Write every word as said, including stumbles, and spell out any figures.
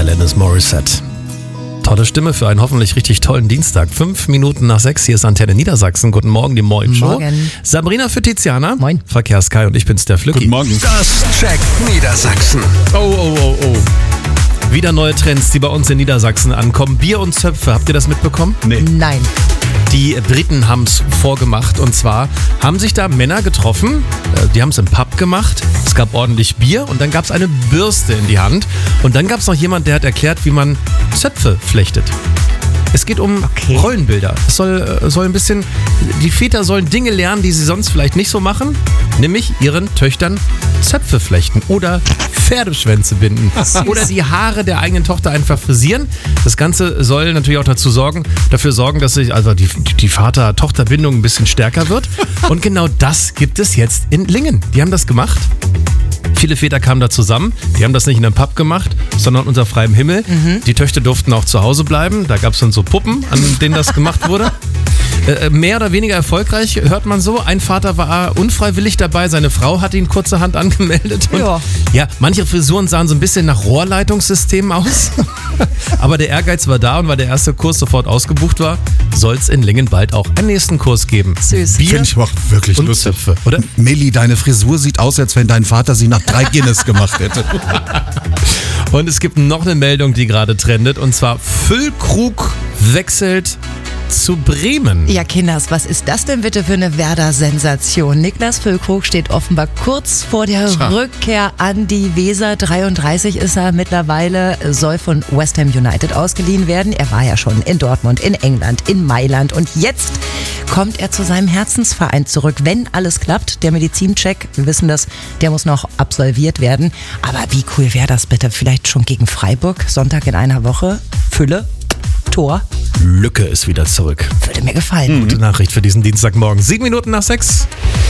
Alanis Morissette. Tolle Stimme für einen hoffentlich richtig tollen Dienstag. Fünf Minuten nach sechs, hier ist Antenne Niedersachsen. Guten Morgen, die Moin-Show. Morgen. Sabrina für Tiziana. Moin. Verkehrs-Kai und ich bin's, der Flücki. Guten Morgen. Das checkt Niedersachsen. Oh, oh, oh, oh. Wieder neue Trends, die bei uns in Niedersachsen ankommen. Bier und Zöpfe, habt ihr das mitbekommen? Nee. Nein. Die Briten haben es vorgemacht und zwar haben sich da Männer getroffen, äh, die haben es im Pub gemacht, es gab ordentlich Bier und dann gab es eine Bürste in die Hand und dann gab es noch jemand, der hat erklärt, wie man Zöpfe flechtet. Es geht um Okay. Rollenbilder. Es soll, äh, soll ein bisschen, die Väter sollen Dinge lernen, die sie sonst vielleicht nicht so machen, nämlich ihren Töchtern Zöpfe flechten oder Pferdeschwänze binden oder die Haare der eigenen Tochter einfach frisieren. Das Ganze soll natürlich auch dazu sorgen, dafür sorgen, dass sich also die, die Vater-Tochter-Bindung ein bisschen stärker wird. Und genau das gibt es jetzt in Lingen. Die haben das gemacht. Viele Väter kamen da zusammen. Die haben das nicht in einem Pub gemacht, sondern unter freiem Himmel. Mhm. Die Töchter durften auch zu Hause bleiben. Da gab es dann so Puppen, an denen das gemacht wurde. Äh, mehr oder weniger erfolgreich, hört man so. Ein Vater war unfreiwillig dabei, seine Frau hat ihn kurzerhand angemeldet. Und Ja. ja, manche Frisuren sahen so ein bisschen nach Rohrleitungssystem aus. Aber der Ehrgeiz war da und weil der erste Kurs sofort ausgebucht war, soll es in Lingen bald auch einen nächsten Kurs geben. Süß. Bier Finde ich auch wirklich und lustig. Zöpfe, oder? Milli, deine Frisur sieht aus, als wenn dein Vater sie nach drei Guinness gemacht hätte. Und es gibt noch eine Meldung, die gerade trendet, und zwar Füllkrug wechselt zu Bremen. Ja, Kinders, was ist das denn bitte für eine Werder-Sensation? Niklas Füllkrug steht offenbar kurz vor der Tja. Rückkehr an die Weser. dreiunddreißig ist er mittlerweile, soll von West Ham United ausgeliehen werden. Er war ja schon in Dortmund, in England, in Mailand und jetzt kommt er zu seinem Herzensverein zurück, wenn alles klappt. Der Medizincheck, wir wissen das, der muss noch absolviert werden. Aber wie cool wäre das bitte? Vielleicht schon gegen Freiburg, Sonntag in einer Woche. Fülle, Tor, Lücke ist wieder zurück. würde mir gefallen. Gute Nachricht für diesen Dienstagmorgen. Sieben Minuten nach sechs.